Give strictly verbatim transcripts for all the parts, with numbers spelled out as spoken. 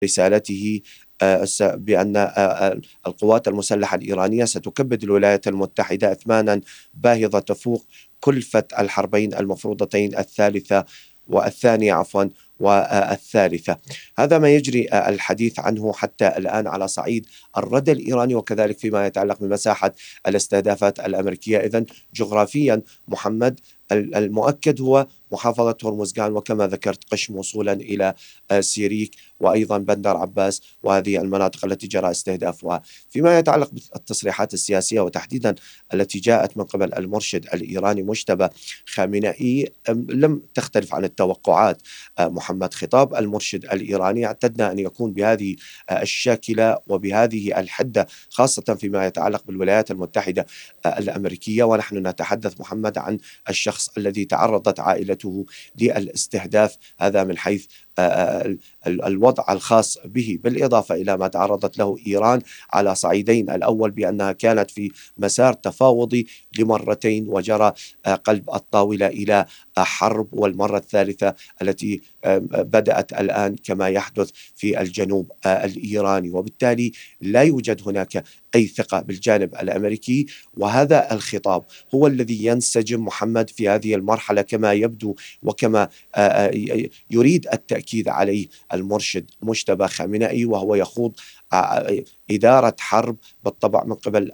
رسالته بأن القوات المسلحة الإيرانية ستكبد الولايات المتحدة أثمانا باهظة تفوق كلفة الحربين المفروضتين الثالثة والثانية عفوا والثالثة. هذا ما يجري الحديث عنه حتى الآن على صعيد الردى الإيراني، وكذلك فيما يتعلق بمساحة الاستهدافات الأمريكية. إذن جغرافيا محمد المؤكد هو محافظة هرمزغان، وكما ذكرت قشم وصولا إلى سيريك وأيضا بندر عباس وهذه المناطق التي جرى استهدافها. فيما يتعلق بالتصريحات السياسية وتحديدا التي جاءت من قبل المرشد الإيراني مجتبى خامنئي لم تختلف عن التوقعات. محمد خطاب المرشد الإيراني اعتدنا أن يكون بهذه الشاكلة وبهذه الحدة، خاصة فيما يتعلق بالولايات المتحدة الأمريكية، ونحن نتحدث محمد عن الشخص الذي تعرضت عائلته للاستهداف، هذا من حيث الوضع الخاص به، بالإضافة إلى ما تعرضت له إيران على صعيدين: الأول بأنها كانت في مسار تفاوضي لمرتين وجرى قلب الطاولة إلى حرب، والمرة الثالثة التي بدأت الآن كما يحدث في الجنوب الإيراني، وبالتالي لا يوجد هناك أي ثقة بالجانب الأمريكي. وهذا الخطاب هو الذي ينسجم محمد في هذه المرحلة كما يبدو وكما يريد التأكيد عليه المرشد مجتبى خامنئي، وهو يخوض إدارة حرب بالطبع من قبل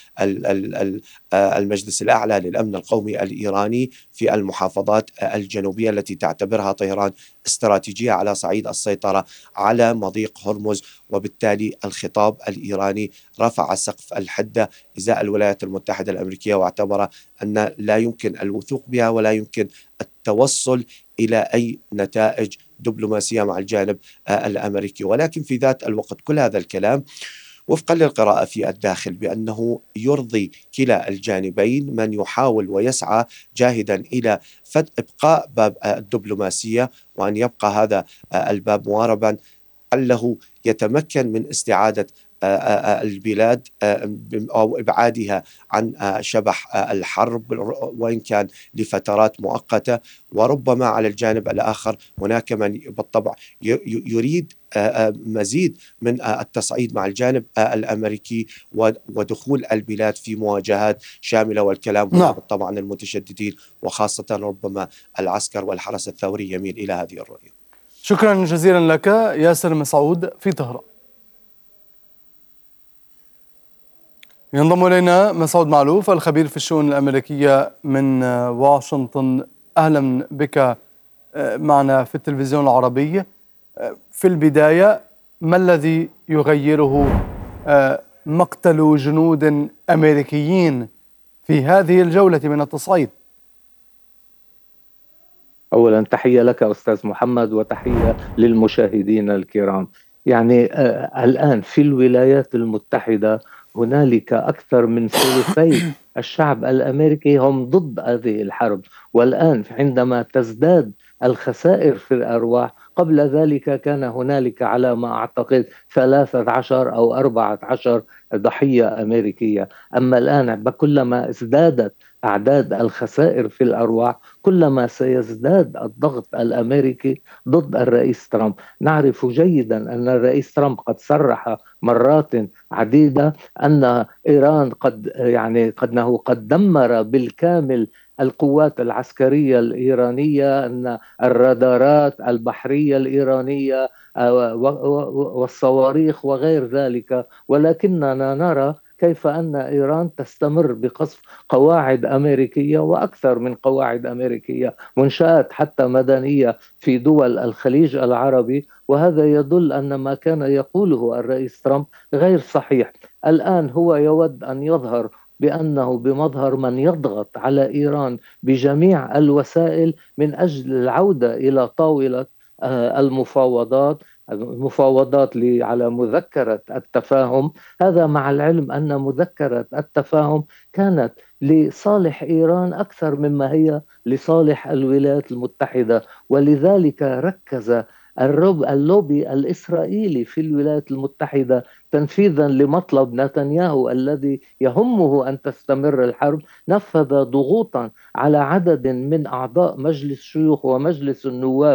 المجلس الأعلى للأمن القومي الإيراني في المحافظات الجنوبية التي تعتبرها طهران استراتيجية على صعيد السيطرة على مضيق هرمز. وبالتالي الخطاب الإيراني رفع سقف الحدة إزاء الولايات المتحدة الأمريكية، واعتبر أن لا يمكن الوثوق بها ولا يمكن التوصل إلى أي نتائج دبلوماسية مع الجانب الأمريكي. ولكن في ذات الوقت كل هذا الكلام وفقا للقراءة في الداخل بأنه يرضي كلا الجانبين، من يحاول ويسعى جاهدا إلى إبقاء باب الدبلوماسية وأن يبقى هذا الباب مواربا لعله يتمكن من استعادة البلاد أو إبعادها عن شبح الحرب، وإن كان لفترات مؤقتة. وربما على الجانب الآخر هناك من بالطبع يريد مزيد من التصعيد مع الجانب الأمريكي ودخول البلاد في مواجهات شاملة، والكلام هنا بالطبع عن المتشددين وخاصة ربما العسكر والحرس الثوري يميل إلى هذه الرؤية. شكرا جزيلا لك ياسر مسعود في طهران. ينضم إلينا مسعود معلوف الخبير في الشؤون الأمريكية من واشنطن. أهلا بك معنا في التلفزيون العربي. في البداية، ما الذي يغيره مقتل جنود أمريكيين في هذه الجولة من التصعيد؟ أولا تحية لك أستاذ محمد وتحية للمشاهدين الكرام. يعني آه الآن في الولايات المتحدة هنالك أكثر من ثلثي الشعب الأمريكي هم ضد هذه الحرب، والآن عندما تزداد الخسائر في الأرواح، قبل ذلك كان هنالك على ما أعتقد ثلاثة عشر أو أربعة عشر ضحية أمريكية، أما الآن كلما ازدادت أعداد الخسائر في الأرواح كلما سيزداد الضغط الأمريكي ضد الرئيس ترامب. نعرف جيدا أن الرئيس ترامب قد صرح مرات عديدة أن إيران قد يعني قدنه قد دمر بالكامل القوات العسكرية الإيرانية، أن الرادارات البحرية الإيرانية والصواريخ وغير ذلك، ولكننا نرى كيف أن إيران تستمر بقصف قواعد أمريكية وأكثر من قواعد أمريكية، منشآت حتى مدنية في دول الخليج العربي، وهذا يدل أن ما كان يقوله الرئيس ترامب غير صحيح. الآن هو يود أن يظهر بأنه بمظهر من يضغط على إيران بجميع الوسائل من أجل العودة إلى طاولة المفاوضات المفاوضات على مذكرة التفاهم. هذا مع العلم أن مذكرة التفاهم كانت لصالح إيران أكثر مما هي لصالح الولايات المتحدة، ولذلك ركز اللوبي الإسرائيلي في الولايات المتحدة تنفيذا لمطلب نتنياهو الذي يهمه أن تستمر الحرب، نفذ ضغوطا على عدد من أعضاء مجلس الشيوخ ومجلس النواب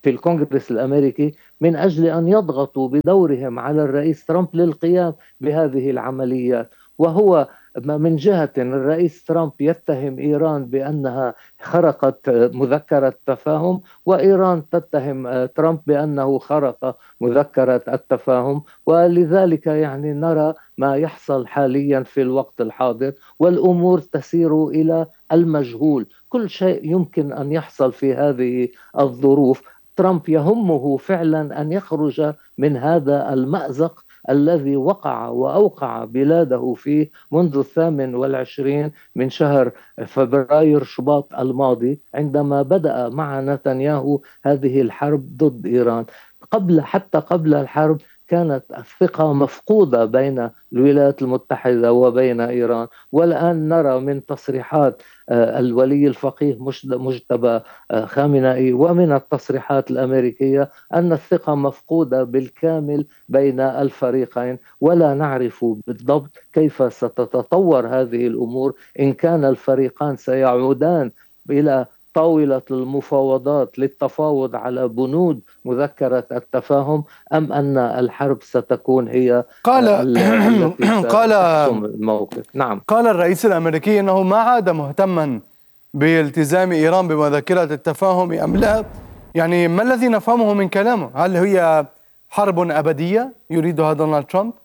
في الكونغرس الأمريكي من أجل أن يضغطوا بدورهم على الرئيس ترامب للقيام بهذه العمليات. وهو من جهة الرئيس ترامب يتهم إيران بأنها خرقت مذكرة تفاهم، وإيران تتهم ترامب بأنه خرق مذكرة التفاهم. ولذلك يعني نرى ما يحصل حاليا في الوقت الحاضر، والأمور تسير إلى المجهول. كل شيء يمكن أن يحصل في هذه الظروف. ترامب يهمه فعلا أن يخرج من هذا المأزق الذي وقع وأوقع بلاده فيه منذ الثامن والعشرين من شهر فبراير شباط الماضي، عندما بدأ مع نتنياهو هذه الحرب ضد إيران. قبل حتى قبل الحرب كانت الثقة مفقودة بين الولايات المتحدة وبين إيران، والآن نرى من تصريحات الولي الفقيه مجتبى خامنئي ومن التصريحات الأمريكية أن الثقة مفقودة بالكامل بين الفريقين، ولا نعرف بالضبط كيف ستتطور هذه الأمور، إن كان الفريقان سيعودان إلى طاولة المفاوضات للتفاوض على بنود مذكرة التفاهم، أم أن الحرب ستكون هي قال التي قال ستحسم الموقف. نعم، قال الرئيس الأمريكي أنه ما عاد مهتما بالتزام إيران بمذكرة التفاهم أم لا. يعني ما الذي نفهمه من كلامه؟ هل هي حرب أبدية يريدها دونالد ترامب؟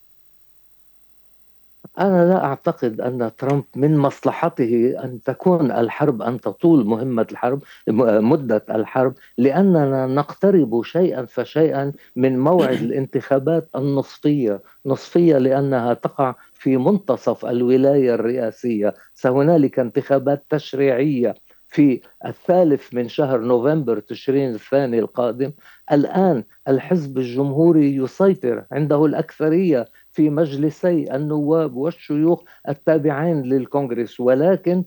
أنا لا أعتقد أن ترامب من مصلحته أن تكون الحرب، أن تطول مهمة الحرب، مدة الحرب، لأننا نقترب شيئا فشيئا من موعد الانتخابات النصفية. نصفية لأنها تقع في منتصف الولاية الرئاسية. سهنالك انتخابات تشريعية في الثالث من شهر نوفمبر تشرين الثاني القادم. الآن الحزب الجمهوري يسيطر، عنده الأكثرية في مجلسي النواب والشيوخ التابعين للكونغرس، ولكن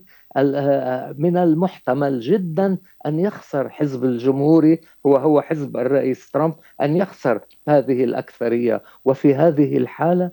من المحتمل جدا أن يخسر حزب الجمهوري وهو حزب الرئيس ترامب، أن يخسر هذه الأكثرية. وفي هذه الحالة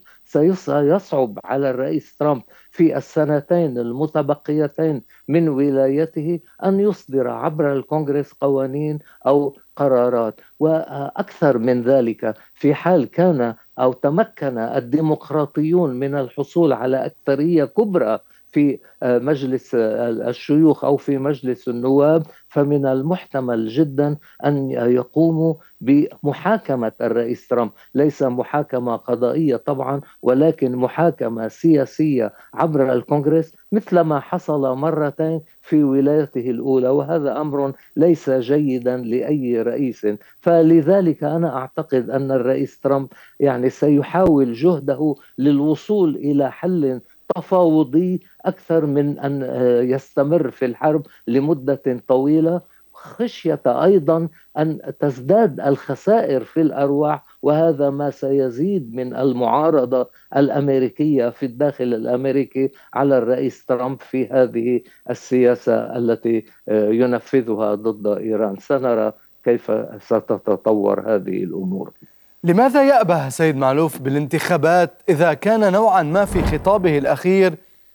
سيصعب على الرئيس ترامب في السنتين المتبقيتين من ولايته أن يصدر عبر الكونغرس قوانين أو قرارات. وأكثر من ذلك، في حال كان أو تمكن الديمقراطيون من الحصول على أكثرية كبرى في مجلس الشيوخ أو في مجلس النواب، فمن المحتمل جدا أن يقوموا بمحاكمة الرئيس ترامب، ليس محاكمة قضائية طبعا، ولكن محاكمة سياسية عبر الكونغرس، مثل ما حصل مرتين في ولايته الأولى، وهذا أمر ليس جيدا لأي رئيس. فلذلك أنا أعتقد أن الرئيس ترامب يعني سيحاول جهده للوصول إلى حل تفاوضي أكثر من أن يستمر في الحرب لمدة طويلة، خشية أيضا أن تزداد الخسائر في الأرواح، وهذا ما سيزيد من المعارضة الأمريكية في الداخل الأمريكي على الرئيس ترامب في هذه السياسة التي ينفذها ضد إيران. سنرى كيف ستتطور هذه الأمور. لماذا يأبه سيد معلوف بالانتخابات إذا كان نوعا ما في خطابه الأخير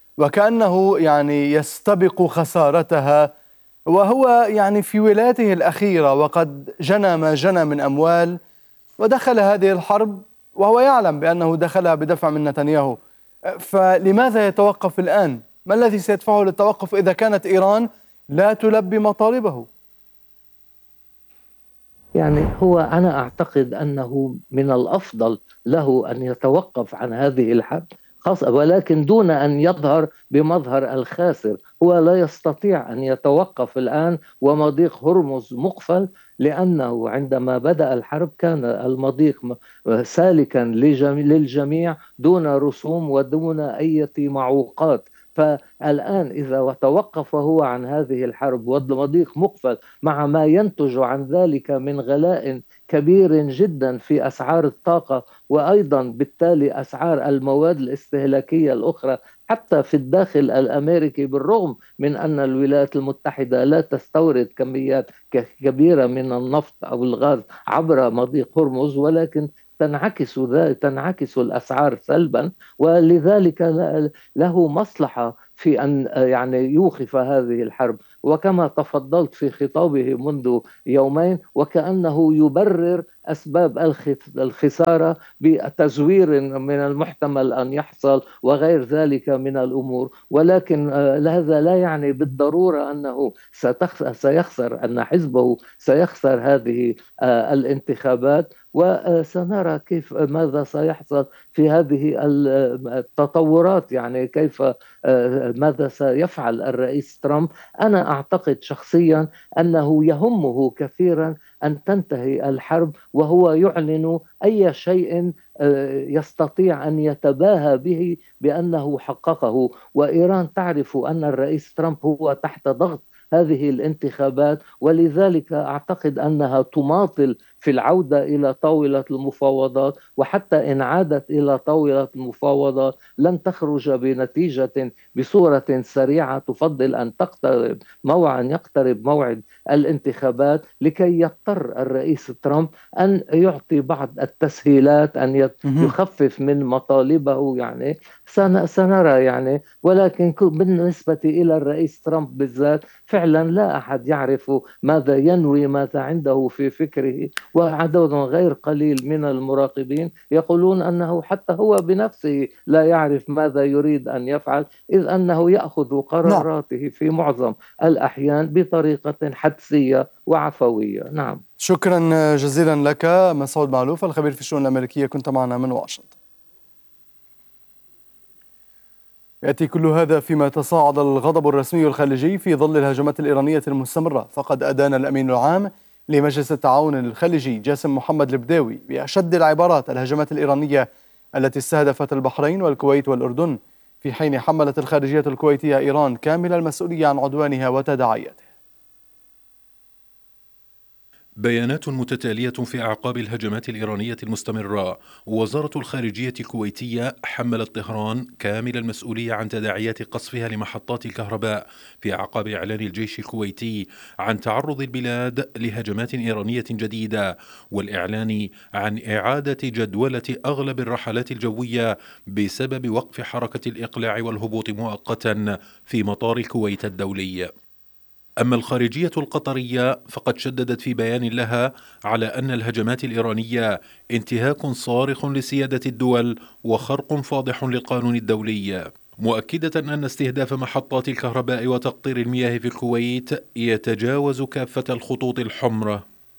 وكأنه يعني يستبق خسارتها، وهو يعني في ولايته الأخيرة وقد جنى ما جنى من أموال ودخل هذه الحرب وهو يعلم بأنه دخلها بدفع من نتنياهو؟ فلماذا يتوقف الآن؟ ما الذي سيدفعه للتوقف إذا كانت إيران لا تلبي مطالبه؟ يعني هو أنا أعتقد أنه من الأفضل له أن يتوقف عن هذه الحرب، خاصة ولكن دون أن يظهر بمظهر الخاسر. هو لا يستطيع أن يتوقف الآن ومضيق هرمز مقفل، لأنه عندما بدأ الحرب كان المضيق سالكا للجميع دون رسوم ودون أي معوقات. فالآن إذا توقف هو عن هذه الحرب والمضيق مقفل مع ما ينتج عن ذلك من غلاء كبير جدا في أسعار الطاقة، وأيضا بالتالي أسعار المواد الاستهلاكية الأخرى حتى في الداخل الأمريكي، بالرغم من أن الولايات المتحدة لا تستورد كميات كبيرة من النفط أو الغاز عبر مضيق هرمز، ولكن تنعكس تنعكس الأسعار سلبا، ولذلك له مصلحة في أن يعني يوقف هذه الحرب. وكما تفضلت في خطابه منذ يومين وكأنه يبرر أسباب الخسارة بتزوير من المحتمل أن يحصل وغير ذلك من الأمور، ولكن هذا لا يعني بالضرورة أنه سيخسر، أن حزبه سيخسر هذه الانتخابات. وسنرى كيف ماذا سيحصل في هذه التطورات، يعني كيف ماذا سيفعل الرئيس ترامب. أنا أعتقد شخصيا أنه يهمه كثيرا أن تنتهي الحرب، وهو يعلن أي شيء يستطيع أن يتباهى به بأنه حققه. وإيران تعرف أن الرئيس ترامب هو تحت ضغط هذه الانتخابات، ولذلك أعتقد أنها تماطل في العودة إلى طاولة المفاوضات، وحتى إن عادت إلى طاولة المفاوضات لن تخرج بنتيجة بصورة سريعة، تفضل أن تقترب موعد يقترب موعد الانتخابات لكي يضطر الرئيس ترامب أن يعطي بعض التسهيلات، أن يخفف من مطالبه. يعني سنرى يعني، ولكن بالنسبة إلى الرئيس ترامب بالذات فعلا لا أحد يعرف ماذا ينوي، ماذا عنده في فكره، وعدد غير قليل من المراقبين يقولون أنه حتى هو بنفسه لا يعرف ماذا يريد أن يفعل، إذ أنه يأخذ قراراته في معظم الأحيان بطريقة حدسية وعفوية. نعم، شكرا جزيلا لك مسعود معلوف الخبير في الشؤون الأمريكية، كنت معنا من واشنطن. يأتي كل هذا فيما تصاعد الغضب الرسمي الخليجي في ظل الهجمات الإيرانية المستمرة، فقد أدان الأمين العام لمجلس التعاون الخليجي جاسم محمد البداوي بأشد العبارات الهجمات الإيرانية التي استهدفت البحرين والكويت والأردن، في حين حملت الخارجية الكويتية إيران كامل المسؤولية عن عدوانها وتداعياته. بيانات متتالية في أعقاب الهجمات الإيرانية المستمرة. وزارة الخارجية الكويتية حملت طهران كامل المسؤولية عن تداعيات قصفها لمحطات الكهرباء في أعقاب إعلان الجيش الكويتي عن تعرض البلاد لهجمات إيرانية جديدة، والإعلان عن إعادة جدولة أغلب الرحلات الجوية بسبب وقف حركة الإقلاع والهبوط مؤقتا في مطار الكويت الدولي. أما الخارجية القطرية فقد شددت في بيان لها على أن الهجمات الإيرانية انتهاك صارخ لسيادة الدول وخرق فاضح للقانون الدولي، مؤكدة أن استهداف محطات الكهرباء وتقطير المياه في الكويت يتجاوز كافة الخطوط الحمراء.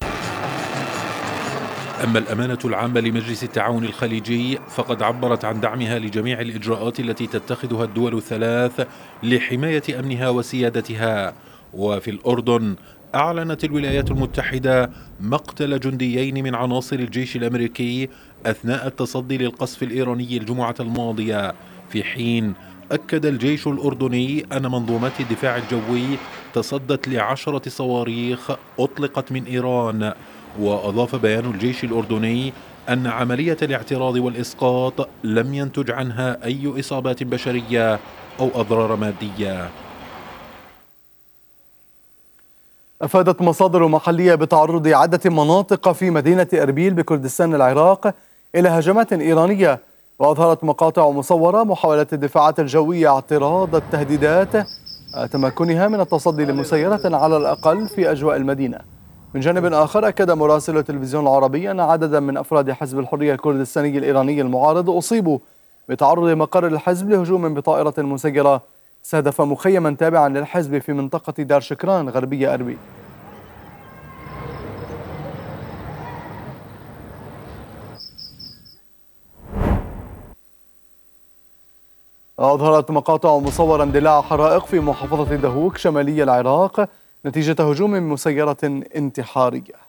أما الأمانة العامة لمجلس التعاون الخليجي فقد عبرت عن دعمها لجميع الإجراءات التي تتخذها الدول الثلاث لحماية أمنها وسيادتها. وفي الأردن أعلنت الولايات المتحدة مقتل جنديين من عناصر الجيش الأمريكي أثناء التصدي للقصف الإيراني الجمعة الماضية، في حين أكد الجيش الأردني أن منظومات الدفاع الجوي تصدت لعشرة صواريخ أطلقت من إيران. وأضاف بيان الجيش الأردني أن عملية الاعتراض والإسقاط لم ينتج عنها أي إصابات بشرية أو أضرار مادية. أفادت مصادر محلية بتعرض عدة مناطق في مدينة أربيل بكردستان العراق إلى هجمات إيرانية، وأظهرت مقاطع مصورة محاولة الدفاعات الجوية اعتراض التهديدات تمكنها من التصدي لمسيرة على الأقل في أجواء المدينة. من جانب آخر أكد مراسل التلفزيون العربي أن عددا من أفراد حزب الحرية الكردستاني الإيراني المعارض أصيبوا بتعرض مقر الحزب لهجوم بطائرة مسيرة استهدف مخيما تابعا للحزب في منطقة دار شكران غربية أربيل. أظهرت مقاطع مصورة اندلاع حرائق في محافظة دهوك شمالي العراق نتيجة هجوم مسيرة انتحارية.